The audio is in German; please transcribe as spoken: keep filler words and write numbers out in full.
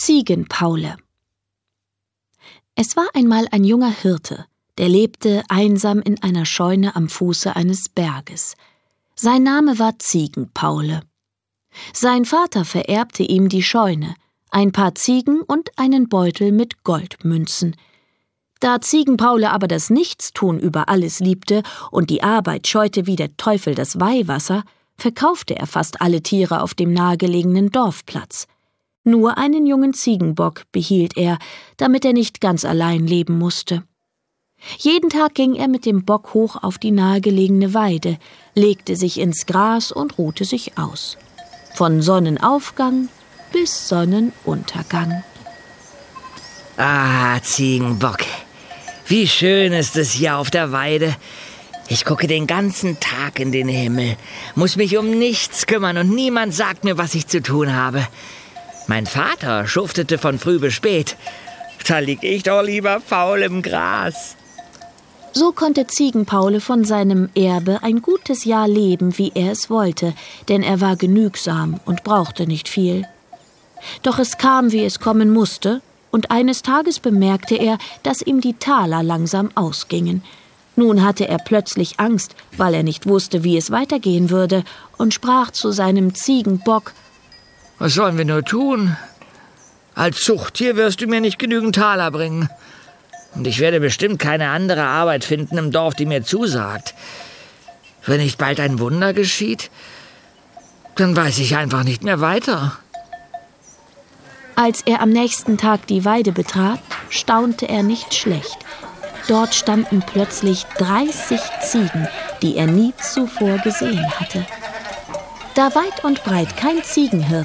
Ziegen-Paule. Es war einmal ein junger Hirte, der lebte einsam in einer Scheune am Fuße eines Berges. Sein Name war Ziegen-Paule. Sein Vater vererbte ihm die Scheune, ein paar Ziegen und einen Beutel mit Goldmünzen. Da Ziegen-Paule aber das Nichtstun über alles liebte und die Arbeit scheute wie der Teufel das Weihwasser, verkaufte er fast alle Tiere auf dem nahegelegenen Dorfplatz. Nur einen jungen Ziegenbock behielt er, damit er nicht ganz allein leben musste. Jeden Tag ging er mit dem Bock hoch auf die nahegelegene Weide, legte sich ins Gras und ruhte sich aus. Von Sonnenaufgang bis Sonnenuntergang. Ah, Ziegenbock, wie schön ist es hier auf der Weide. Ich gucke den ganzen Tag in den Himmel, muss mich um nichts kümmern und niemand sagt mir, was ich zu tun habe. Mein Vater schuftete von früh bis spät. Da lieg ich doch lieber faul im Gras. So konnte Ziegen-Paule von seinem Erbe ein gutes Jahr leben, wie er es wollte, denn er war genügsam und brauchte nicht viel. Doch es kam, wie es kommen musste, und eines Tages bemerkte er, dass ihm die Taler langsam ausgingen. Nun hatte er plötzlich Angst, weil er nicht wusste, wie es weitergehen würde, und sprach zu seinem Ziegenbock: Was sollen wir nur tun? Als Zuchttier wirst du mir nicht genügend Taler bringen. Und ich werde bestimmt keine andere Arbeit finden im Dorf, die mir zusagt. Wenn nicht bald ein Wunder geschieht, dann weiß ich einfach nicht mehr weiter. Als er am nächsten Tag die Weide betrat, staunte er nicht schlecht. Dort standen plötzlich dreißig Ziegen, die er nie zuvor gesehen hatte. Da weit und breit kein Ziegenhirt